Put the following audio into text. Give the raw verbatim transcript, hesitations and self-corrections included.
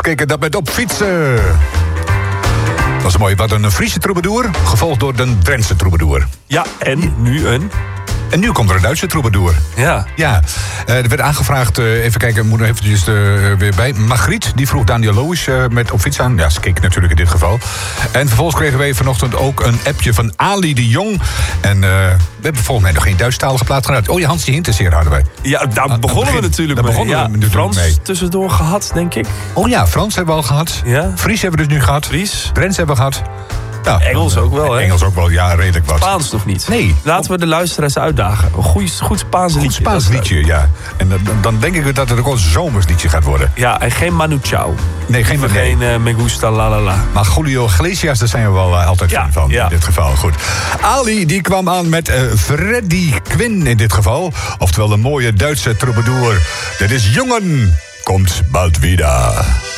kijken, dat met op fietsen. Dat is mooi. Wat een Friese troubadour, gevolgd door de Drentse troubadour. Ja, en nu een... En nu komt er een Duitse troubadour. Ja. Ja, uh, er werd aangevraagd, uh, even kijken, ik moet er eventjes uh, weer bij. Margriet, die vroeg Daniel Loos uh, met op fiets aan. Ja, ze keek natuurlijk in dit geval. En vervolgens kregen wij vanochtend ook een appje van Ali de Jong. En uh, we hebben volgens mij nog geen Duitsstalige plaat gedaan. Oh ja, Hans die Hinterseer hadden wij. Ja, daar ah, begonnen begin, we natuurlijk daar mee. Begonnen ja, we natuurlijk Frans mee. tussendoor gehad, denk ik. Oh ja, Frans hebben we al gehad. Ja. Fries hebben we dus nu gehad. Fries. Drents hebben we gehad. Ja, Engels ook wel, hè? Engels ook wel, ja, redelijk wat. Spaans nog niet. Nee. Laten we de luisteraars uitdagen. Een goed, goed Spaans liedje. Goed Spaans liedje, ja. En dan, dan denk ik dat het ook een zomersliedje gaat worden. Ja, en geen Manu Chao. Nee, geen nee. Geen uh, Me Gusta La La La. Maar Julio Iglesias, daar zijn we wel uh, altijd ja, fan van, ja. in dit geval. Goed. Ali, die kwam aan met uh, Freddy Quinn in dit geval. Oftewel een mooie Duitse troubadour. Dit is Jongen, komt bald wieder.